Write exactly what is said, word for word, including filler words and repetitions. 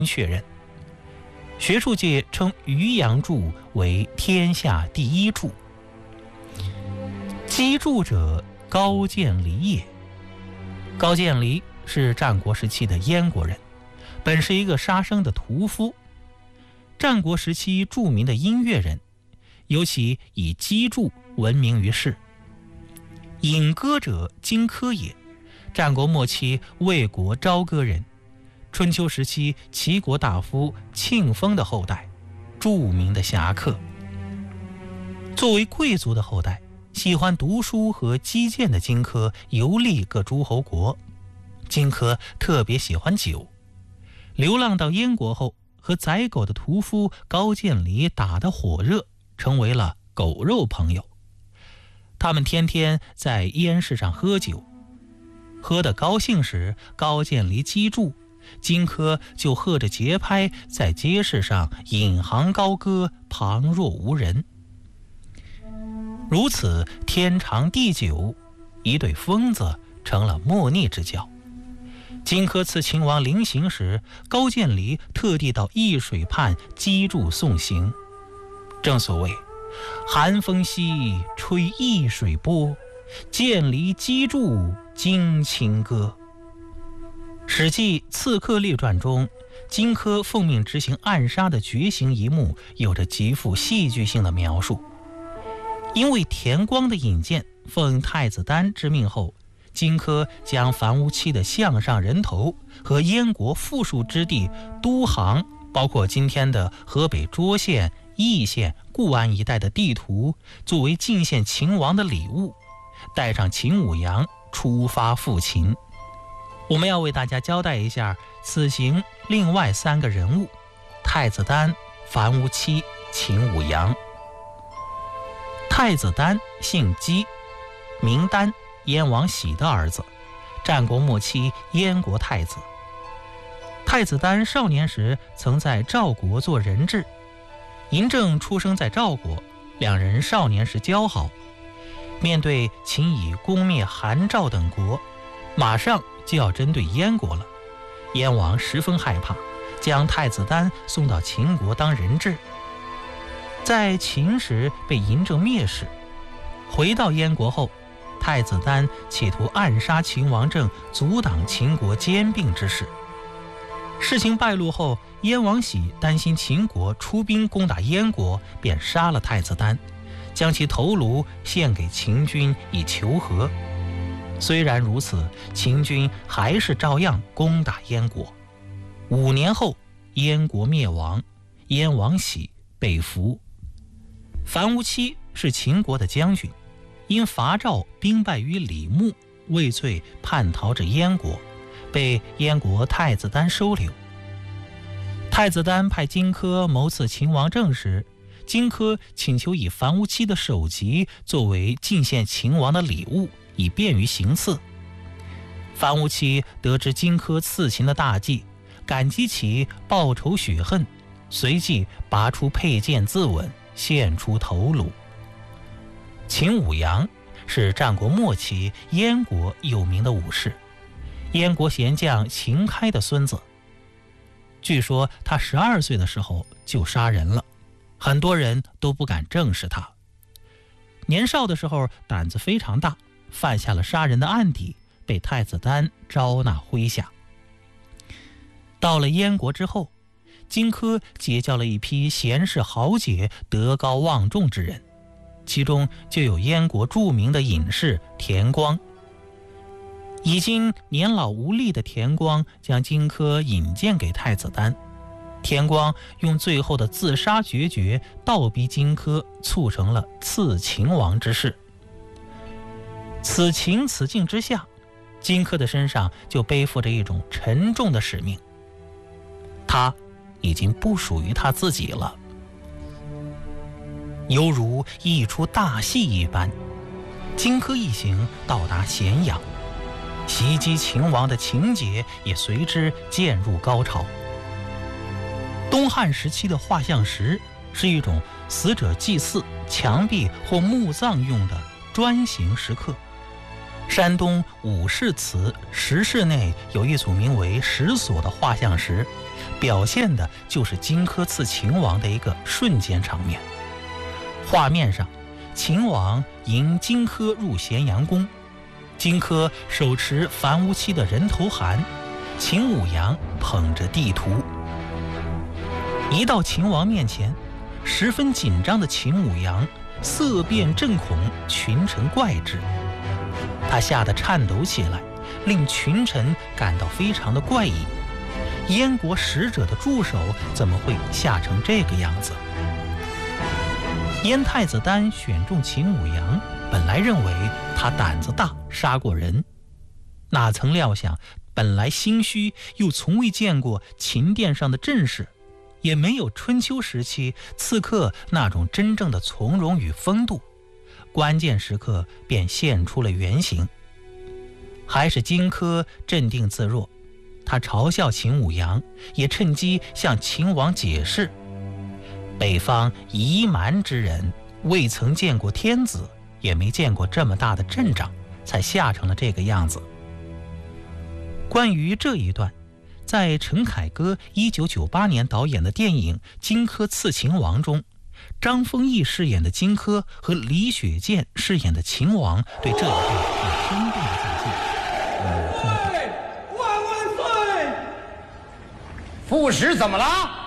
确认。学术界称渔阳柱为天下第一柱。击柱者高渐离也。高渐离是战国时期的燕国人，本是一个杀生的屠夫。战国时期著名的音乐人，尤其以击柱闻名于世。引歌者荆轲也，战国末期魏国朝歌人，春秋时期齐国大夫庆封的后代，著名的侠客。作为贵族的后代，喜欢读书和击剑的荆轲游历各诸侯国。荆轲特别喜欢酒，流浪到燕国后，和宰狗的屠夫高渐离打得火热，成为了狗肉朋友。他们天天在燕市上喝酒，喝得高兴时，高渐离击柱，荆轲就和着节拍在街市上引吭高歌，旁若无人。如此天长地久，一对疯子成了莫逆之交。荆轲刺秦王临行时，高渐离特地到易水畔击柱送行。正所谓寒风息，吹易水波，渐离击柱，惊秦歌。史记《刺客列传》中，荆轲奉命执行暗杀的绝刑一幕有着极富戏剧性的描述。因为田光的引荐，奉太子丹之命后，荆轲将樊於期的项上人头和燕国富庶之地都杭，包括今天的河北涿县、易县、固安一带的地图，作为进献秦王的礼物，带上秦舞阳出发赴秦。我们要为大家交代一下此行另外三个人物：太子丹、樊於期、秦舞阳。太子丹姓姬，名丹，燕王喜的儿子，战国末期燕国太子。太子丹少年时曾在赵国做人质，嬴政出生在赵国，两人少年时交好。面对秦以攻灭韩赵等国，马上就要针对燕国了，燕王十分害怕，将太子丹送到秦国当人质。在秦时被嬴政蔑视，回到燕国后，太子丹企图暗杀秦王政，阻挡秦国兼并之事。事情败露后，燕王喜担心秦国出兵攻打燕国，便杀了太子丹，将其头颅献给秦军以求和。虽然如此，秦军还是照样攻打燕国。五年后，燕国灭亡，燕王喜被俘。樊於期是秦国的将军，因伐赵兵败于李牧，畏罪叛逃至燕国，被燕国太子丹收留。太子丹派荆轲谋刺秦王政时，荆轲请求以樊於期的首级作为进献秦王的礼物，以便于行刺。樊於期得知荆轲刺秦的大计，感激其报仇雪恨，随即拔出佩剑自刎，献出头颅。秦舞阳是战国末期燕国有名的武士，燕国贤将秦开的孙子。据说他十二岁的时候就杀人了，很多人都不敢正视他。年少的时候胆子非常大，犯下了杀人的案底，被太子丹招纳麾下。到了燕国之后，荆轲结交了一批贤士豪杰、德高望重之人，其中就有燕国著名的隐士田光。已经年老无力的田光将荆轲引荐给太子丹，田光用最后的自杀决绝倒逼荆轲，促成了刺秦王之事。此情此境之下，荆轲的身上就背负着一种沉重的使命，他已经不属于他自己了。犹如一出大戏一般，荆轲一行到达咸阳，袭击秦王的情节也随之渐入高潮。东汉时期的画像石是一种死者祭祀、墙壁或墓葬用的砖形石刻。山东武士祠石室内有一组名为石锁的画像石， 表现的就是荆轲刺秦王的一个瞬间场面。画面上，秦王迎荆轲入咸阳宫，荆轲手持樊於期的人头函，秦舞阳捧着地图。一到秦王面前，十分紧张的秦舞阳色变震恐，群臣怪之。他吓得颤抖起来，令群臣感到非常的怪异。燕国使者的助手怎么会吓成这个样子？燕太子丹选中秦舞阳，本来认为他胆子大，杀过人，哪曾料想本来心虚又从未见过秦殿上的阵势，也没有春秋时期刺客那种真正的从容与风度，关键时刻便现出了原形。还是荆轲镇定自若，他嘲笑秦舞阳，也趁机向秦王解释，北方夷蛮之人未曾见过天子，也没见过这么大的阵仗，才吓成了这个样子。关于这一段，在陈凯歌一九九八年导演的电影《荆轲刺秦王》中，张丰毅饰演的荆轲和李雪健饰演的秦王对这一段有生动的讲述。 万万岁！副使怎么了？